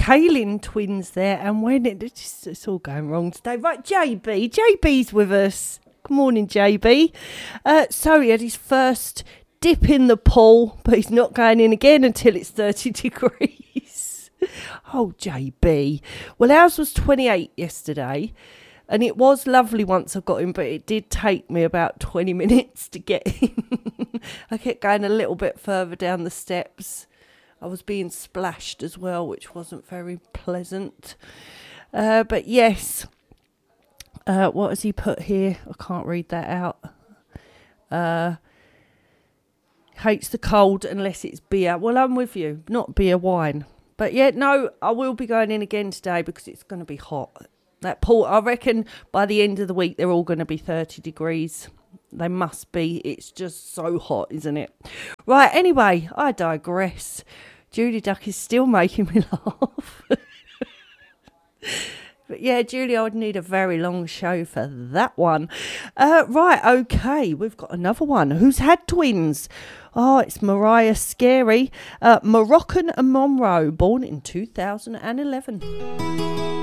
Kaylin twins there, and when it's all going wrong today. Right, JB's with us. Good morning, JB. So he had his first dip in the pool, but he's not going in again until it's 30 degrees. Oh, JB. Well, ours was 28 yesterday, and it was lovely once I got in, but it did take me about 20 minutes to get in. I kept going a little bit further down the steps. I was being splashed as well, which wasn't very pleasant. But yes, what has he put here? I can't read that out. Hates the cold unless it's beer. Well, I'm with you, not beer, wine. But yeah, no, I will be going in again today because it's going to be hot. That pool, I reckon by the end of the week, they're all going to be 30 degrees. They must be. It's just so hot, isn't it? Right, anyway, I digress. Julie Duck is still making me laugh. But yeah, Julie, I would need a very long show for that one. Right, okay, we've got another one. Who's had twins? Oh, it's Mariah Scary. Moroccan and Monroe, born in 2011.